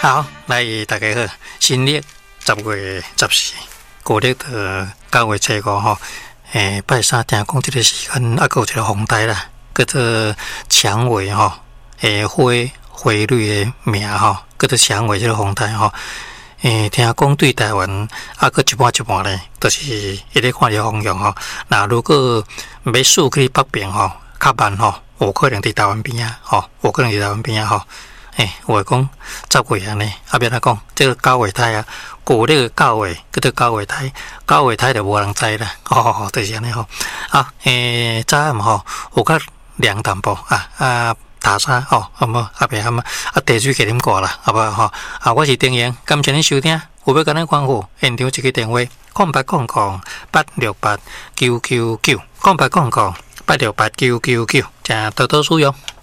好，来大家好，新历10月14，旧历的9月初5吼。拜三听讲这个时间，还有一个风台啦，叫做蔷薇吼，花蕊的名吼，叫做蔷薇这个风台吼。听讲对台湾搁一半咧，就是一直看这个方向吼。那如果要驶去北边吼，较慢吼，有可能伫台湾边啊吼，有可能伫台湾边啊吼。我讲10月安尼，别来讲，这个9月台啊，过这个9月，叫做9月台，9月台就无人知啦。就是安尼吼。好，早暗吼有较凉淡薄大沙吼，别地水给啉过啦，好不好吼？我是丁阳，感谢您收听。有要跟咱关护，现场一个电话：0800-868-999，0800-868-999，请多多使用。